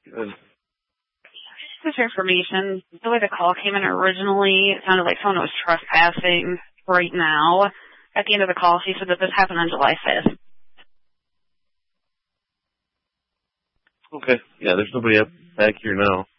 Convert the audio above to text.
Good. Just information. The way the call came in originally, it sounded like someone was trespassing right now. At the end of the call, she said that this happened on July 5th. Okay. Yeah, there's nobody up back here now.